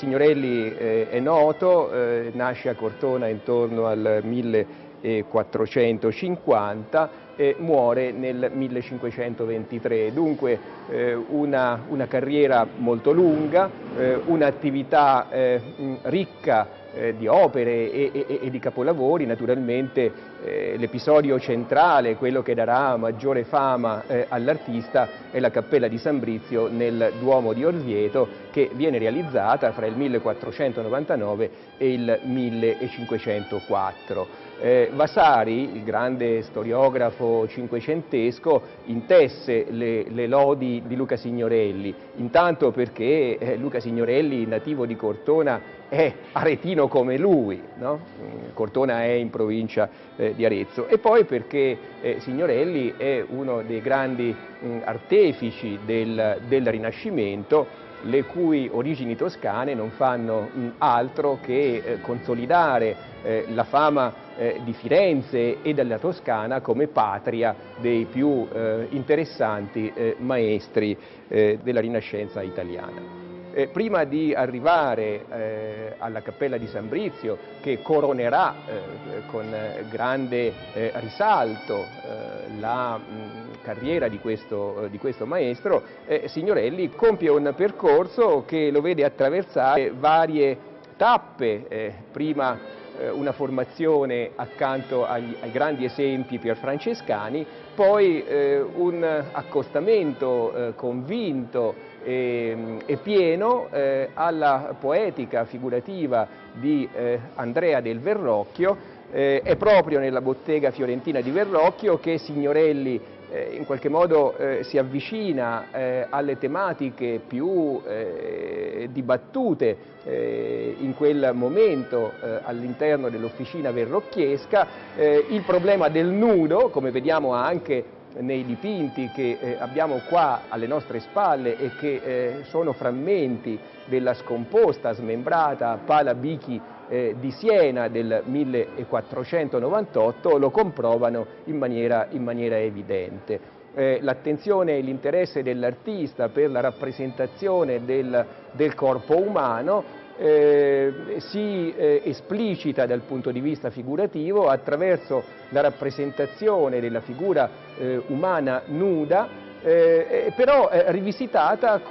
Signorelli è noto, nasce a Cortona intorno al 1450 e muore nel 1523, dunque una carriera molto lunga, un'attività ricca di opere e di capolavori. Naturalmente l'episodio centrale, quello che darà maggiore fama all'artista, è la Cappella di San Brizio nel Duomo di Orvieto, che viene realizzata fra il 1499 e il 1504. Vasari, il grande storiografo cinquecentesco, intesse le lodi di Luca Signorelli, intanto perché Luca Signorelli, nativo di Cortona, è aretino come lui, no? Cortona è in provincia di Arezzo, e poi perché Signorelli è uno dei grandi artefici del Rinascimento, le cui origini toscane non fanno altro che consolidare la fama di Firenze e della Toscana come patria dei più interessanti maestri della Rinascenza italiana. Prima di arrivare alla Cappella di San Brizio, che coronerà con grande risalto la carriera di questo maestro, Signorelli compie un percorso che lo vede attraversare varie tappe, prima una formazione accanto ai grandi esempi pierfrancescani, poi un accostamento convinto e pieno alla poetica figurativa di Andrea del Verrocchio. È proprio nella bottega fiorentina di Verrocchio che Signorelli in qualche modo si avvicina alle tematiche più dibattute in quel momento all'interno dell'officina verrocchiesca. Il problema del nudo, come vediamo anche nei dipinti che abbiamo qua alle nostre spalle e che sono frammenti della scomposta, smembrata Pala Bichi di Siena del 1498, lo comprovano in maniera evidente. L'attenzione e l'interesse dell'artista per la rappresentazione del corpo umano si esplicita dal punto di vista figurativo attraverso la rappresentazione della figura umana nuda, però rivisitata